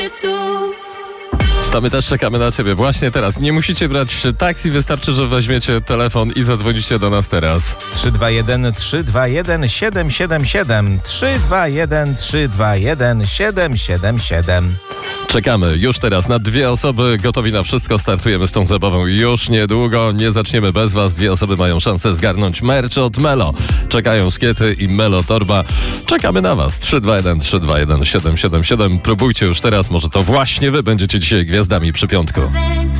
To my też czekamy na ciebie właśnie teraz. Nie musicie brać taksi, wystarczy, że weźmiecie telefon i zadzwonicie do nas teraz. 321 321 777 321 321 777. Czekamy już teraz na 2 osoby. Gotowi na wszystko. Startujemy z tą zabawą już niedługo. Nie zaczniemy bez was. 2 osoby mają szansę zgarnąć merch od Melo. Czekają skiety i Melo torba. Czekamy na was. 321 321 777. Próbujcie już teraz. Może to właśnie wy będziecie dzisiaj gwiazdami przy piątku.